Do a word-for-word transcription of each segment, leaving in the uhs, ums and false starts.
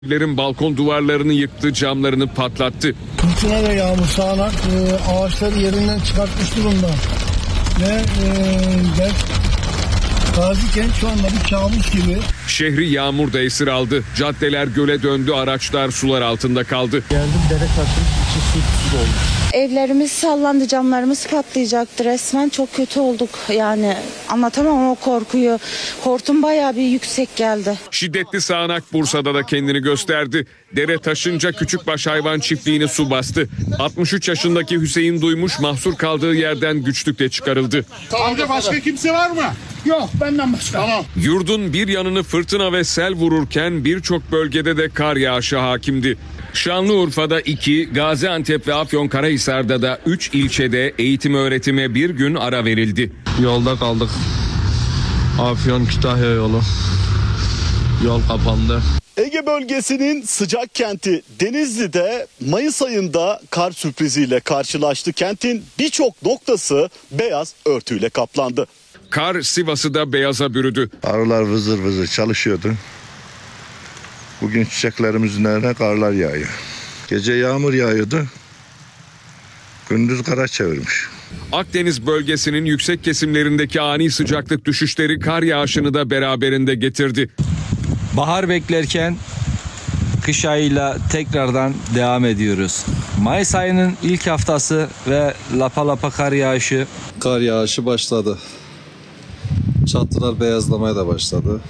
Evlerin balkon duvarlarını yıktı, camlarını patlattı. Fırtına ve yağmur sağanak e, ağaçları yerinden çıkartmış durumda. Ve e, Gazikent şu anda bir kabus gibi. Şehri yağmur da esir aldı. Caddeler göle döndü, araçlar sular altında kaldı. Geldim, dere taşın içi su su oldu. Evlerimiz sallandı, camlarımız patlayacaktı resmen. Çok kötü olduk yani, anlatamam o korkuyu. Hortum bayağı bir yüksek geldi. Şiddetli sağanak Bursa'da da kendini gösterdi. Dere taşınca küçükbaş hayvan çiftliğini su bastı. altmış üç yaşındaki Hüseyin Duymuş mahsur kaldığı yerden güçlükle çıkarıldı. Amca başka kimse var mı? Yok, benden başka. Tamam. Yurdun bir yanını fırtına ve sel vururken birçok bölgede de kar yağışı hakimdi. Şanlıurfa'da iki, Gaziantep ve Afyonkarahisar'da da üç ilçede eğitim öğretime bir gün ara verildi. Yolda kaldık. Afyon Kütahya yolu. Yol kapandı. Ege bölgesinin sıcak kenti Denizli'de Mayıs ayında kar sürpriziyle karşılaştı. Kentin birçok noktası beyaz örtüyle kaplandı. Kar Sivas'ı da beyaza bürüdü. Arılar vızır vızır çalışıyordu. Bugün çiçeklerimizin üzerine karlar yağıyor. Gece yağmur yağıyordu. Gündüz kara çevirmiş. Akdeniz bölgesinin yüksek kesimlerindeki ani sıcaklık düşüşleri kar yağışını da beraberinde getirdi. Bahar beklerken kış ayıyla tekrardan devam ediyoruz. Mayıs ayının ilk haftası ve lapa lapa kar yağışı. Kar yağışı başladı. Çatılar beyazlamaya da başladı.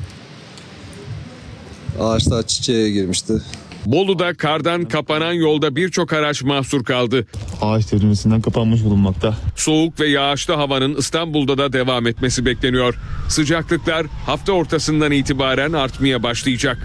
Ağaçlar çiçeğe girmişti. Bolu'da kardan kapanan yolda birçok araç mahsur kaldı. Ağaç devrilmesinden kapanmış bulunmakta. Soğuk ve yağışlı havanın İstanbul'da da devam etmesi bekleniyor. Sıcaklıklar hafta ortasından itibaren artmaya başlayacak.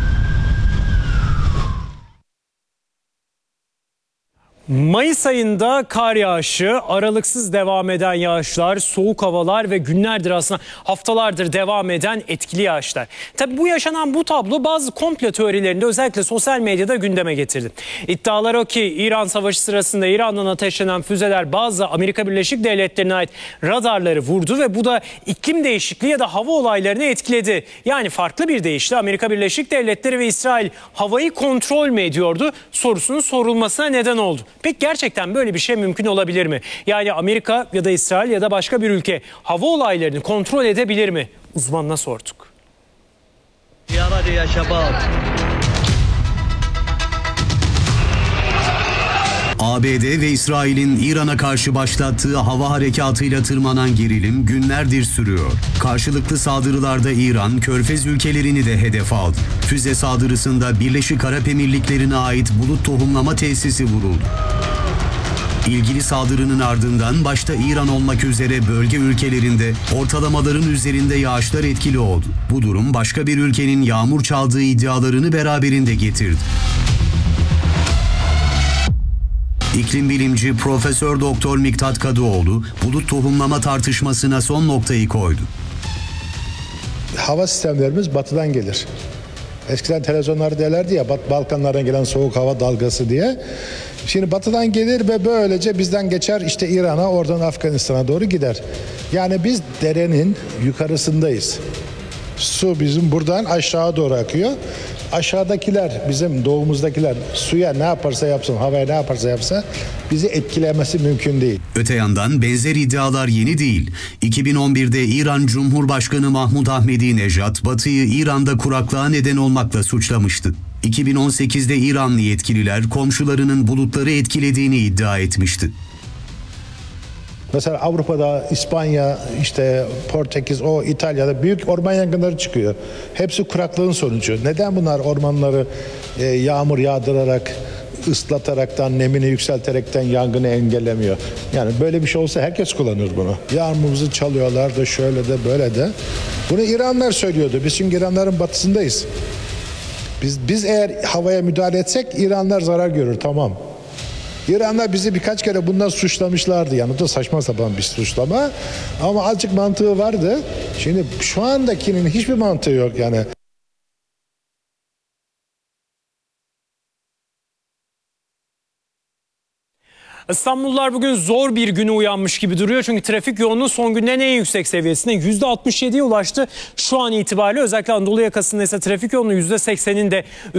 Mayıs ayında kar yağışı, aralıksız devam eden yağışlar, soğuk havalar ve günlerdir, aslında haftalardır devam eden etkili yağışlar. Tabii bu yaşanan bu tablo bazı komplo teorilerinde özellikle sosyal medyada gündeme getirdi. İddialar o ki İran Savaşı sırasında İran'dan ateşlenen füzeler bazı Amerika Birleşik Devletleri'ne ait radarları vurdu ve bu da iklim değişikliği ya da hava olaylarını etkiledi. Yani farklı bir deyişle Amerika Birleşik Devletleri ve İsrail havayı kontrol mü ediyordu sorusunun sorulmasına neden oldu. Peki gerçekten böyle bir şey mümkün olabilir mi? Yani Amerika ya da İsrail ya da başka bir ülke hava olaylarını kontrol edebilir mi? Uzmanına sorduk. A B D ve İsrail'in İran'a karşı başlattığı hava harekatıyla tırmanan gerilim günlerdir sürüyor. Karşılıklı saldırılarda İran, Körfez ülkelerini de hedef aldı. Füze saldırısında Birleşik Arap Emirlikleri'ne ait bulut tohumlama tesisi vuruldu. İlgili saldırının ardından başta İran olmak üzere bölge ülkelerinde ortalamaların üzerinde yağışlar etkili oldu. Bu durum başka bir ülkenin yağmur çaldığı iddialarını beraberinde getirdi. İklim bilimci Profesör Doktor Miktat Kadıoğlu bulut tohumlama tartışmasına son noktayı koydu. Hava sistemlerimiz batıdan gelir. Eskiden televizyonlar derlerdi ya, Balkanlardan gelen soğuk hava dalgası diye. Şimdi batıdan gelir ve böylece bizden geçer, işte İran'a, oradan Afganistan'a doğru gider. Yani biz derenin yukarısındayız. Su bizim buradan aşağı doğru akıyor. Aşağıdakiler, bizim doğumuzdakiler suya ne yaparsa yapsın, havaya ne yaparsa yapsa bizi etkilemesi mümkün değil. Öte yandan benzer iddialar yeni değil. iki bin on birde İran Cumhurbaşkanı Mahmud Ahmedinejad, Batı'yı İran'da kuraklığa neden olmakla suçlamıştı. iki bin on sekizde İranlı yetkililer komşularının bulutları etkilediğini iddia etmişti. Mesela Avrupa'da, İspanya, işte Portekiz, o İtalya'da büyük orman yangınları çıkıyor. Hepsi kuraklığın sonucu. Neden bunlar ormanları e, yağmur yağdırarak, ıslataraktan, nemini yükselterekten yangını engellemiyor? Yani böyle bir şey olsa herkes kullanır bunu. Yağmurumuzu çalıyorlar da şöyle de böyle de. Bunu İranlar söylüyordu. Biz çünkü İranların batısındayız. Biz, biz eğer havaya müdahale etsek İranlar zarar görür, tamam. İranlar bizi birkaç kere bundan suçlamışlardı. Yani o da saçma sapan bir suçlama. Ama azıcık mantığı vardı. Şimdi şu andakinin hiçbir mantığı yok yani. İstanbullular bugün zor bir güne uyanmış gibi duruyor. Çünkü trafik yoğunluğu son günlerin en yüksek seviyesine yüzde altmış yediye ulaştı. Şu an itibariyle özellikle Anadolu yakasında ise trafik yoğunluğu yüzde sekseninde